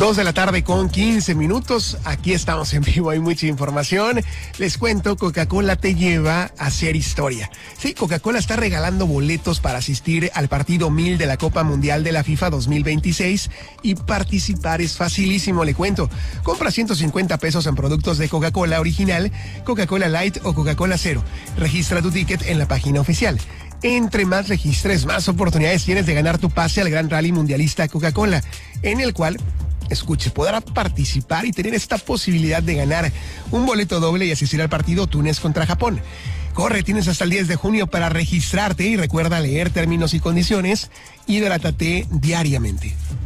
2:15 p.m. Aquí estamos en vivo, hay mucha información. Les cuento, Coca-Cola te lleva a hacer historia. Sí, Coca-Cola está regalando boletos para asistir al partido 1000 de la Copa Mundial de la FIFA 2026 y participar es facilísimo, le cuento. Compra 150 pesos en productos de Coca-Cola original, Coca-Cola Light o Coca-Cola Cero. Registra tu ticket en la página oficial. Entre más registres, más oportunidades tienes de ganar tu pase al Gran Rally Mundialista Coca-Cola, en el cual, escuche, podrá participar y tener esta posibilidad de ganar un boleto doble y asistir al partido Túnez contra Japón. Corre, tienes hasta el 10 de junio para registrarte y recuerda leer términos y condiciones. Hidrátate diariamente.